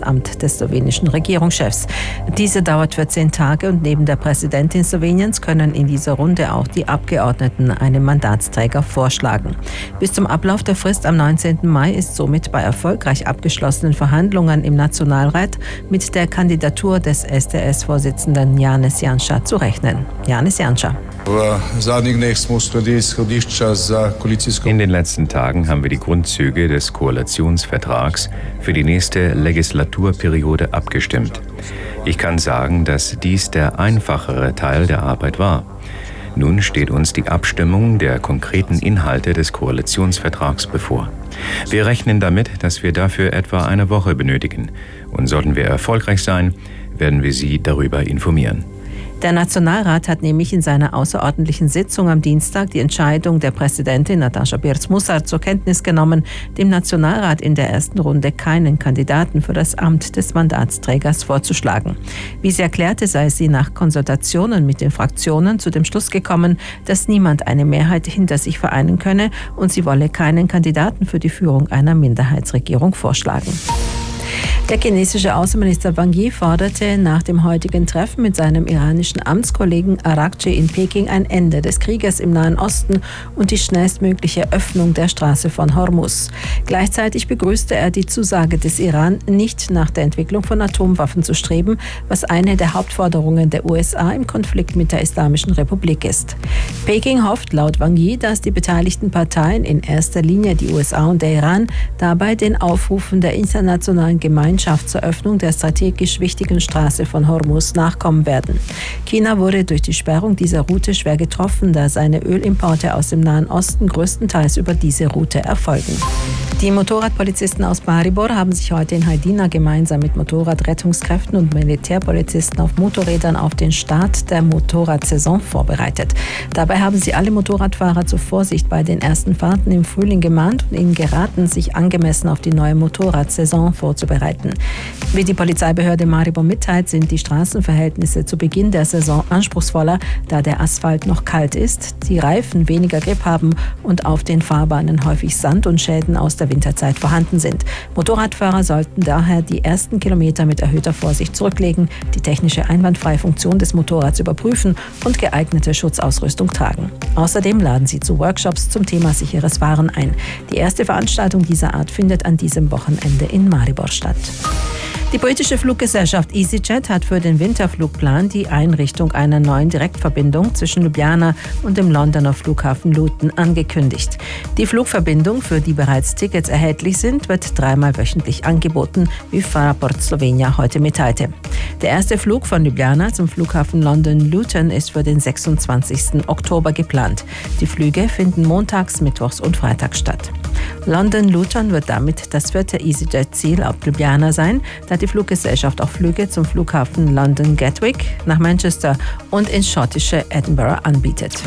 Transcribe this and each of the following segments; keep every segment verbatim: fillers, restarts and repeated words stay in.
Amt des slowenischen Regierungschefs. Diese dauert vierzehn Tage und neben der Präsidentin Sloweniens können in dieser Runde auch die Abgeordneten einen Mandatsträger vorschlagen. Bis zum Ablauf der Frist am neunzehnten Mai ist somit bei erfolgreich abgeschlossenen Verhandlungen im Nationalrat mit der Kandidatur des S D S-Vorsitzenden Janez Janša zu rechnen. Janez Janša. In den letzten Tagen haben wir die Grundzüge des Koalitionsvertrags für die nächste Legislaturperiode abgestimmt. Ich kann sagen, dass dies der einfachere Teil der Arbeit war. Nun steht uns die Abstimmung der konkreten Inhalte des Koalitionsvertrags bevor. Wir rechnen damit, dass wir dafür etwa eine Woche benötigen. Und sollten wir erfolgreich sein, werden wir Sie darüber informieren. Der Nationalrat hat nämlich in seiner außerordentlichen Sitzung am Dienstag die Entscheidung der Präsidentin Nataša Pirc-Musar zur Kenntnis genommen, dem Nationalrat in der ersten Runde keinen Kandidaten für das Amt des Mandatsträgers vorzuschlagen. Wie sie erklärte, sei sie nach Konsultationen mit den Fraktionen zu dem Schluss gekommen, dass niemand eine Mehrheit hinter sich vereinen könne und sie wolle keinen Kandidaten für die Führung einer Minderheitsregierung vorschlagen. Der chinesische Außenminister Wang Yi forderte nach dem heutigen Treffen mit seinem iranischen Amtskollegen Arakci in Peking ein Ende des Krieges im Nahen Osten und die schnellstmögliche Öffnung der Straße von Hormuz. Gleichzeitig begrüßte er die Zusage des Iran, nicht nach der Entwicklung von Atomwaffen zu streben, was eine der Hauptforderungen der U S A im Konflikt mit der Islamischen Republik ist. Peking hofft laut Wang Yi, dass die beteiligten Parteien, in erster Linie die U S A und der Iran, dabei den Aufrufen der internationalen Gemeinschaft zur Öffnung der strategisch wichtigen Straße von Hormuz nachkommen werden. China wurde durch die Sperrung dieser Route schwer getroffen, da seine Ölimporte aus dem Nahen Osten größtenteils über diese Route erfolgen. Die Motorradpolizisten aus Maribor haben sich heute in Hajdina gemeinsam mit Motorradrettungskräften und Militärpolizisten auf Motorrädern auf den Start der Motorradsaison vorbereitet. Dabei haben sie alle Motorradfahrer zur Vorsicht bei den ersten Fahrten im Frühling gemahnt und ihnen geraten, sich angemessen auf die neue Motorradsaison vorzubereiten. Wie die Polizeibehörde Maribor mitteilt, sind die Straßenverhältnisse zu Beginn der Saison anspruchsvoller, da der Asphalt noch kalt ist, die Reifen weniger Grip haben und auf den Fahrbahnen häufig Sand und Schäden aus der Winterzeit vorhanden sind. Motorradfahrer sollten daher die ersten Kilometer mit erhöhter Vorsicht zurücklegen, die technische einwandfreie Funktion des Motorrads überprüfen und geeignete Schutzausrüstung tragen. Außerdem laden sie zu Workshops zum Thema sicheres Fahren ein. Die erste Veranstaltung dieser Art findet an diesem Wochenende in Maribor statt. Die britische Fluggesellschaft EasyJet hat für den Winterflugplan die Einrichtung einer neuen Direktverbindung zwischen Ljubljana und dem Londoner Flughafen Luton angekündigt. Die Flugverbindung, für die bereits Tickets erhältlich sind, wird dreimal wöchentlich angeboten, wie Fraport Slovenia heute mitteilte. Der erste Flug von Ljubljana zum Flughafen London Luton ist für den sechsundzwanzigsten Oktober geplant. Die Flüge finden montags, mittwochs und freitags statt. London Luton wird damit das vierte EasyJet-Ziel auf Ljubljana sein, da die Fluggesellschaft auch Flüge zum Flughafen London Gatwick, nach Manchester und ins schottische Edinburgh anbietet.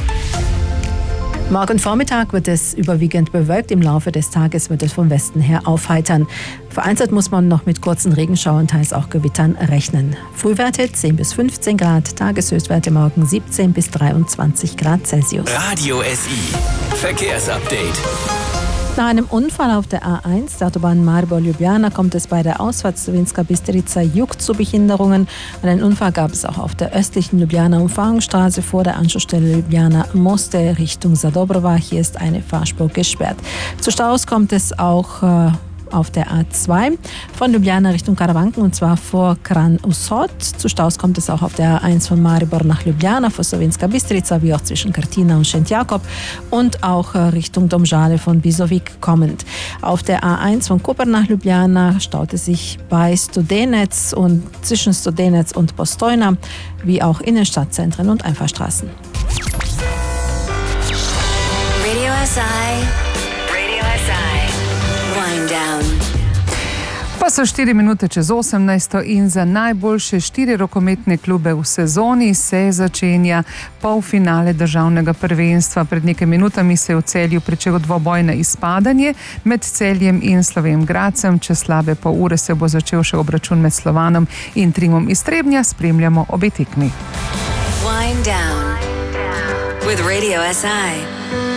Morgen Vormittag wird es überwiegend bewölkt. Im Laufe des Tages wird es vom Westen her aufheitern. Vereinzelt muss man noch mit kurzen Regenschauern, teils auch Gewittern rechnen. Frühwerte zehn bis fünfzehn Grad, Tageshöchstwerte morgen siebzehn bis dreiundzwanzig Grad Celsius. Radio S I Verkehrsupdate. Nach einem Unfall auf der A eins, der Autobahn Maribor-Ljubljana, kommt es bei der Ausfahrt Slovenska Bistrica-Jug zu Behinderungen. Einen Unfall gab es auch auf der östlichen Ljubljana-Umfahrungsstraße vor der Anschlussstelle Ljubljana-Moste Richtung Zadobrowa. Hier ist eine Fahrspur gesperrt. Zu Staus kommt es auch äh, auf der A zwei von Ljubljana Richtung Karawanken, und zwar vor Kran Usod. Zu Staus kommt es auch auf der A eins von Maribor nach Ljubljana, vor Slovenska Bistrica, wie auch zwischen Krtina und Šentjakov, und auch Richtung Domžale von Bizovic kommend. Auf der A eins von Koper nach Ljubljana staut es sich bei Studenec und zwischen Studenec und Postojna, wie auch Innenstadtzentren und Einfahrstraßen. Radio S I. Radio S I. Wind down. Pa so štiri minute čez osemnajsto in za najboljše štiri rokometne klube v sezoni se začenja polfinale državnega prvenstva. Pred nekaj minutami se je v Celju pričel dvoboj na izpadanje med Celjem in Slovenj Gradcem. Čez slabe pol ure se bo začel še obračun med Slovanom in Trimom iz Trebnja. Spremljamo obe tekmi. Wind down with Radio S I.